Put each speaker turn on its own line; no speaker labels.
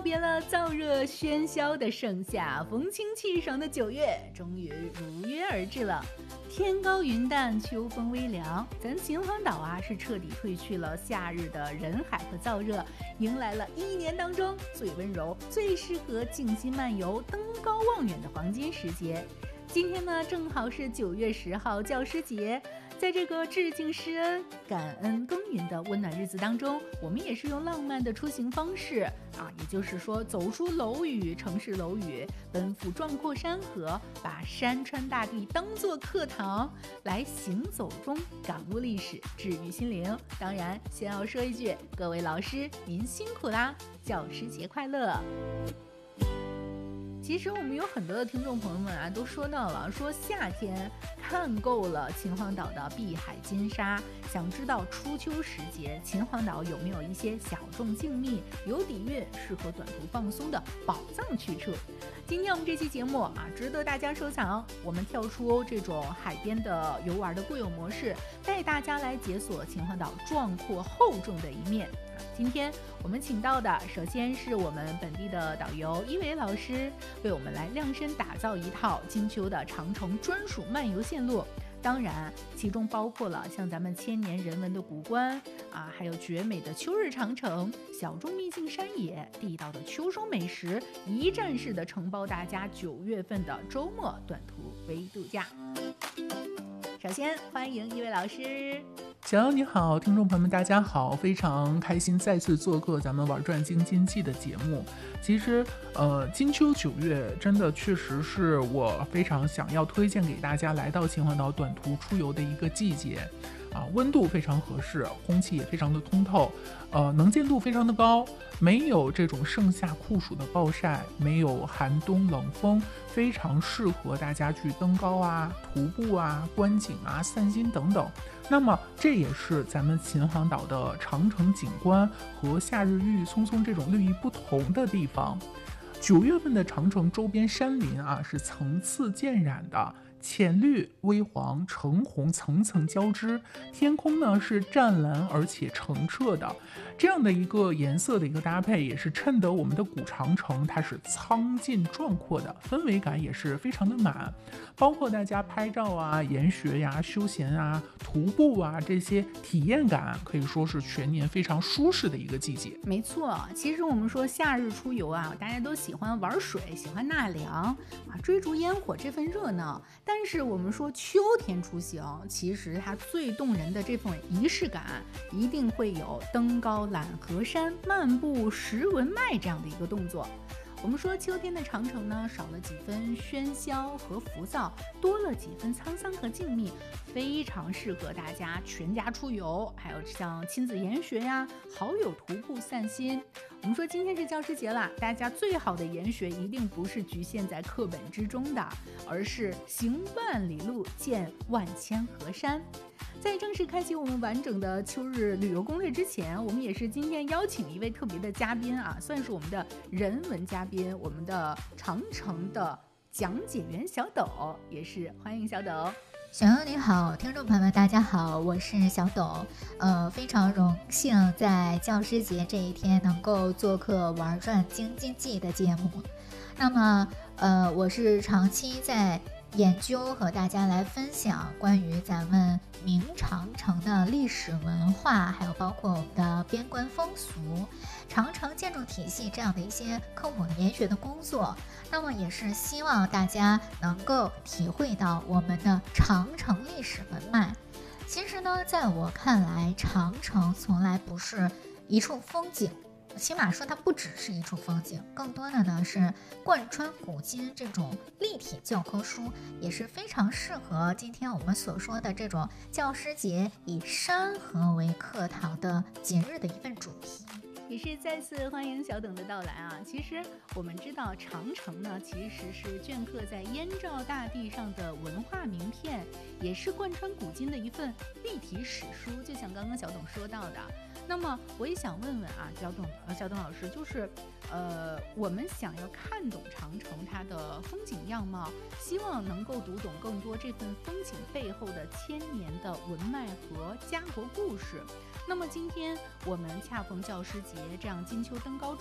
别了燥热喧嚣的盛夏，风清气爽的9月终于如约而至了。天高云淡，秋风微凉，咱秦皇岛是彻底褪去了夏日的人海和燥热，迎来了一年当中最温柔、最适合静心漫游、登高望远的黄金时节。今天呢，正好是9月10号教师节，在这个致敬师恩、感恩耕耘的温暖日子当中，我们也是用浪漫的出行方式也就是说走出楼宇、城市楼宇，奔赴壮阔山河，把山川大地当作课堂，来行走中感悟历史，治愈心灵。当然，先要说一句，各位老师您辛苦啦，教师节快乐。其实我们有很多的听众朋友们都说到了，说夏天看够了秦皇岛的碧海金沙，想知道初秋时节秦皇岛有没有一些小众静谧、有底蕴、适合短途放松的宝藏去处。今天我们这期节目值得大家收藏。我们跳出这种海边的游玩的固有模式，带大家来解锁秦皇岛壮阔厚重的一面。今天我们请到的首先是我们本地的导游一伟老师，为我们来量身打造一套金秋的长城专属漫游线路。当然其中包括了像咱们千年人文的古观还有绝美的秋日长城、小众秘境山野、地道的秋收美食，一站式的承包大家9月份的周末短途微度假。首先欢迎一位老师。
小姚你好，听众朋友们大家好，非常开心再次做客咱们玩转京津冀的节目。其实金秋9月真的确实是我非常想要推荐给大家来到秦皇岛短途出游的一个季节温度非常合适，空气也非常的通透，能见度非常的高，没有这种盛夏酷暑的暴晒，没有寒冬冷风，非常适合大家去登高徒步观景散心等等。那么这也是咱们秦皇岛的长城景观和夏日郁郁葱葱这种绿意不同的地方。9月份的长城周边山林是层次渐染的，浅绿、微黄、橙红层层交织，天空呢是湛蓝而且澄澈的，这样的一个颜色的一个搭配，也是衬得我们的古长城它是苍劲壮阔的，氛围感也是非常的满。包括大家拍照研学休闲徒步这些体验感，可以说是全年非常舒适的一个季节。
没错，其实我们说夏日出游大家都喜欢玩水，喜欢纳凉追逐烟火这份热闹。但是我们说秋天出行，其实它最动人的这份仪式感，一定会有登高揽河山、漫步识文脉这样的一个动作。我们说秋天的长城呢，少了几分喧嚣和浮躁，多了几分沧桑和静谧，非常适合大家全家出游，还有像亲子研学好友徒步散心。我们说今天是教师节了，大家最好的研学一定不是局限在课本之中的，而是行万里路，见万千河山。在正式开启我们完整的秋日旅游攻略之前，我们也是今天邀请一位特别的嘉宾算是我们的人文嘉宾，我们的长城的讲解员小斗，也是欢迎小斗。
小优你好，听众朋友们大家好，我是小斗，非常荣幸在教师节这一天能够做客玩转京津冀的节目。那么我是长期在研究和大家来分享关于咱们明长城的历史文化，还有包括我们的边关风俗、长城建筑体系这样的一些科普研学的工作。那么也是希望大家能够体会到我们的长城历史文脉。其实呢，在我看来，长城从来不是一处风景，起码说它不只是一处风景，更多的呢是贯穿古今这种立体教科书，也是非常适合今天我们所说的这种教师节以山河为课堂的节日的一份主题。
也是再次欢迎小董的到来其实我们知道长城呢，其实是镌刻在燕赵大地上的文化名片，也是贯穿古今的一份立体史书，就像刚刚小董说到的。那么我也想问问小董老师，就是我们想要看懂长城它的风景样貌，希望能够读懂更多这份风景背后的千年的文脉和家国故事。那么今天我们恰逢教师节这样金秋登高